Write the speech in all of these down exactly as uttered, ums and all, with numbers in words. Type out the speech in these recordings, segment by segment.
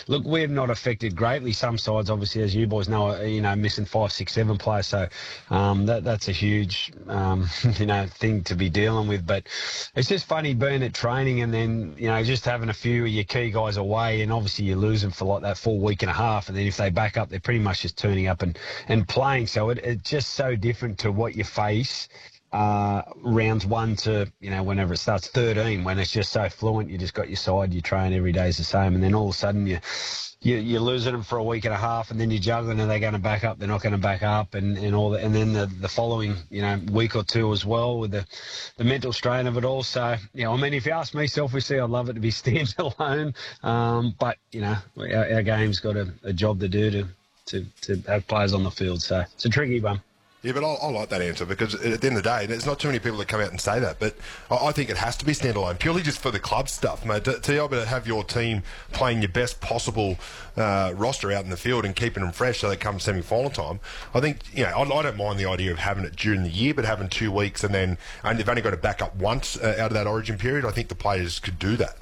look, we're not affected greatly. Some sides, obviously, as you boys know, are, you know, missing five, six, seven players. So um, that that's a huge, um, you know, thing to be dealing with. But it's just funny being at training and then, you know, just having a few of your key guys away, and obviously you lose them for like that full week and a half, and then if they back up, they're pretty much just turning up and, and playing. So it, it's just so different to what you face uh, rounds one to, you know, whenever it starts thirteen, when it's just so fluent. You just got your side, you train every day is the same, and then all of a sudden you, you, you're losing them for a week and a half, and then you're juggling, are they going to back up, they're not going to back up, and, and all that. And then the, the following, you know, week or two as well with the, the mental strain of it all. So, you know, I mean, if you ask me selfishly, I'd love it to be standalone, um, but, you know, our, our game's got a, a job to do to, to, to have players on the field. So it's a tricky one. Yeah, but I, I like that answer, because at the end of the day, there's not too many people that come out and say that, but I, I think it has to be standalone, purely just for the club stuff, mate. To, to be able to have your team playing your best possible uh, roster out in the field and keeping them fresh so they come semi-final time, I think, you know, I, I don't mind the idea of having it during the year, but having two weeks and then and they've only got to back up once uh, out of that origin period, I think the players could do that.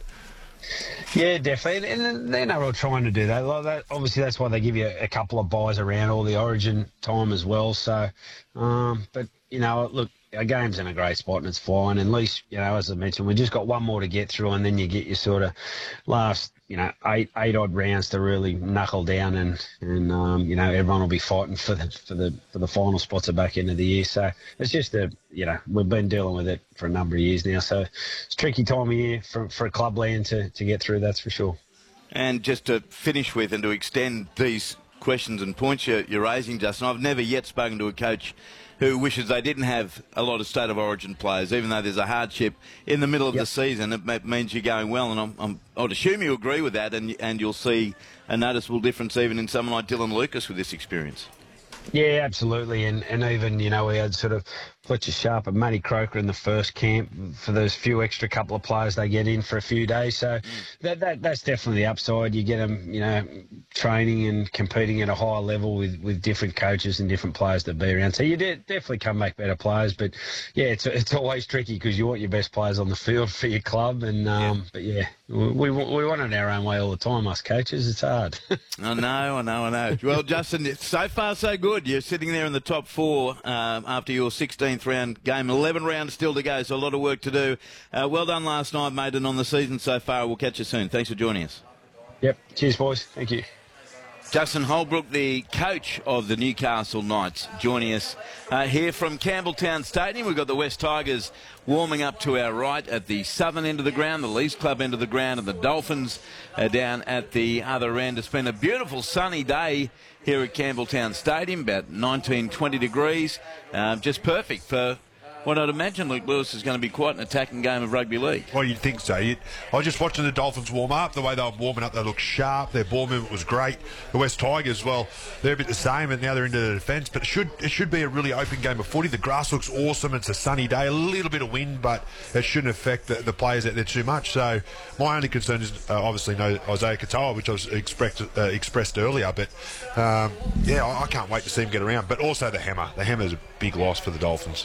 Yeah, definitely, and they're not all trying to do that. Like that. Obviously, that's why they give you a couple of buys around all the origin time as well. So, um, but, you know, look, our game's in a great spot and it's fine. And at least, you know, as I mentioned, we just got one more to get through, and then you get your sort of last, you know, eight eight odd rounds to really knuckle down, and and um, you know, everyone will be fighting for the for the for the final spots at the back end of the year. So it's just a, you know, we've been dealing with it for a number of years now. So it's a tricky time of year for for a club land to to get through. That's for sure. And just to finish with and to extend these questions and points you're, you're raising, Justin, I've never yet spoken to a coach who wishes they didn't have a lot of State of Origin players, even though there's a hardship in the middle of Yep. the season. It means you're going well, and I'm, I'm, I'd assume you agree with that, and, and you'll see a noticeable difference even in someone like Dylan Lucas with this experience. Yeah, absolutely, and and even, you know, we had sort of Fletcher Sharp and Matty Croker in the first camp for those few extra couple of players they get in for a few days. So mm. that that that's definitely the upside. You get them, you know, training and competing at a higher level with, with different coaches and different players to be around. So you de- definitely come back better players. But yeah, it's it's always tricky because you want your best players on the field for your club. And um, yeah. But yeah, we we want it our own way all the time, us coaches. It's hard. I know, I know, I know. Well, Justin, so far so good. You're sitting there in the top four um, after your sixteenth round game. eleven rounds still to go, so a lot of work to do. Uh, well done last night, mate, and on the season so far. We'll catch you soon. Thanks for joining us. Yep. Cheers, boys. Thank you. Justin Holbrook, the coach of the Newcastle Knights, joining us uh, here from Campbelltown Stadium. We've got the West Tigers warming up to our right at the southern end of the ground, the Leafs Club end of the ground, and the Dolphins are down at the other end. It's been a beautiful sunny day here at Campbelltown Stadium, about nineteen, twenty degrees, um, just perfect for what I'd imagine, Luke Lewis, is going to be quite an attacking game of rugby league. Well, you'd think so. You'd, I was just watching the Dolphins warm up. The way they were warming up, they looked sharp. Their ball movement was great. The West Tigers, well, they're a bit the same, and now they're into the defence. But it should it should be a really open game of footy. The grass looks awesome. It's a sunny day, a little bit of wind, but it shouldn't affect the, the players out there too much. So my only concern is uh, obviously no Isaiah Katoa, which I was expressed, uh, expressed earlier. But um, yeah, I, I can't wait to see him get around. But also the hammer. The hammer is a big loss for the Dolphins.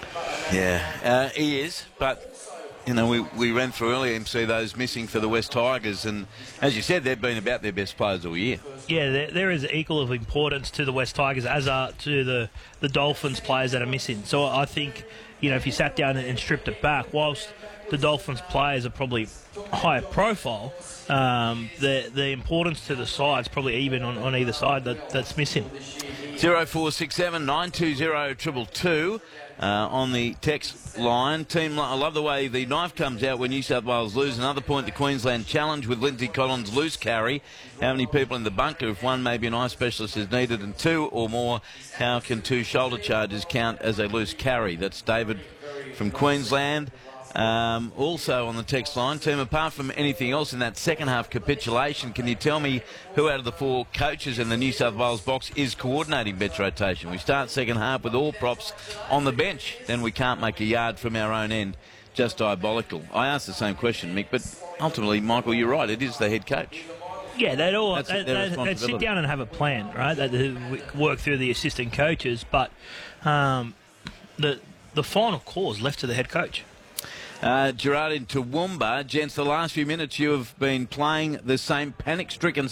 Yeah, uh, he is, but, you know, we, we ran through earlier and see those missing for the West Tigers, and as you said, they've been about their best players all year. Yeah, there, there is equal of importance to the West Tigers as are to the, the Dolphins players that are missing. So I think, you know, if you sat down and stripped it back, whilst the Dolphins players are probably higher profile, um, the the importance to the side's probably even on, on either side that, that's missing. zero four six seven nine two zero two two two uh, on the text line. Team, I love the way the knife comes out when New South Wales lose. Another point, the Queensland Challenge with Lindsay Collins' loose carry. How many people in the bunker? If one, maybe an eye specialist is needed, and two or more, how can two shoulder charges count as a loose carry? That's David from Queensland. Um, also on the text line, team, apart from anything else in that second half capitulation, can you tell me who out of the four coaches in the New South Wales box is coordinating bench rotation? We start second half with all props on the bench, then we can't make a yard from our own end. Just diabolical. I asked the same question, Mick, but ultimately, Michael, you're right, it is the head coach. Yeah, they'd all That's they'd, their they'd, they'd sit down and have a plan, right? They'd work through the assistant coaches, but um, the the final call is left to the head coach. Uh, Gerard in Toowoomba. Gents, the last few minutes you have been playing the same panic-stricken